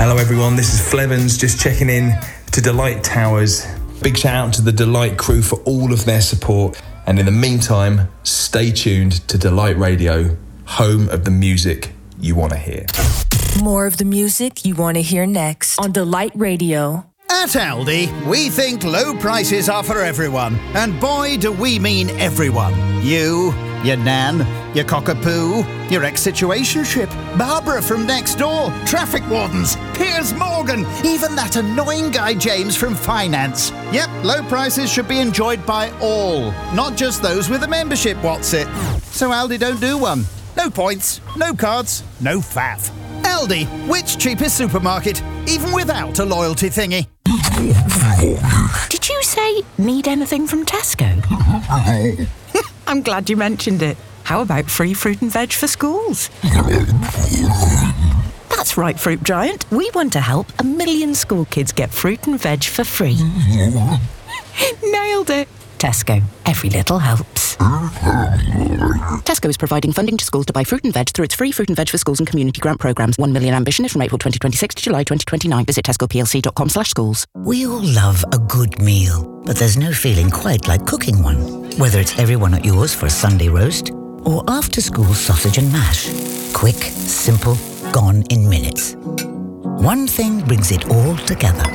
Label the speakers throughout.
Speaker 1: Hello everyone, this is Flevans just checking in to Delight Towers. Big shout out to the Delight crew for all of their support. And in the meantime, stay tuned to Delight Radio, home of the music you want to hear.
Speaker 2: More of the music you want to hear next on Delight Radio.
Speaker 3: At Aldi, we think low prices are for everyone. And boy, do we mean everyone. You, your nan, your cockapoo, your ex-situationship, Barbara from next door, traffic wardens, Piers Morgan, even that annoying guy James from finance. Yep, low prices should be enjoyed by all, not just those with a membership, what's it? So Aldi don't do one. No points, no cards, no faff. Aldi, which cheapest supermarket, even without a loyalty thingy?
Speaker 4: Did you say need anything from Tesco? I'm glad you mentioned it. How about free fruit and veg for schools? That's right, Fruit Giant. We want to help 1 million school kids get fruit and veg for free. Nailed it. Tesco. Every little helps.
Speaker 5: Tesco is providing funding to schools to buy fruit and veg through its free Fruit and Veg for Schools and community grant programmes. 1 million ambition is from April 2026 to July 2029. Visit tescoplc.com/schools.
Speaker 6: We all love a good meal, but there's no feeling quite like cooking one. Whether it's everyone at yours for a Sunday roast or after-school sausage and mash. Quick, simple, gone in minutes. One thing brings it all together.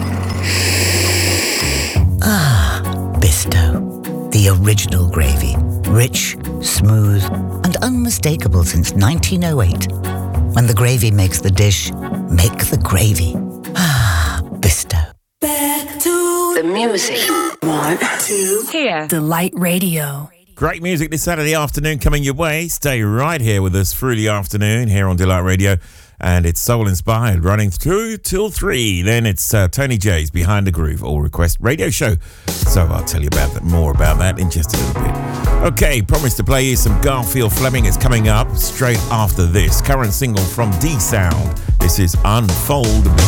Speaker 6: Bisto. The original gravy. Rich, smooth, and unmistakable since 1908. When the gravy makes the dish, make the gravy. Bisto.
Speaker 2: Back to
Speaker 5: The music.
Speaker 2: 1, 2,
Speaker 4: Here.
Speaker 2: Delight Radio.
Speaker 7: Great music this Saturday afternoon coming your way. Stay right here with us through the afternoon here on Delight Radio. And it's soul inspired, running through till 3. Then it's Tony J's Behind the Groove All Request radio show. So I'll tell you more about that in just a little bit. Okay, promise to play you some Garfield Fleming. It's coming up straight after this current single from D Sound. This is Unfold Me.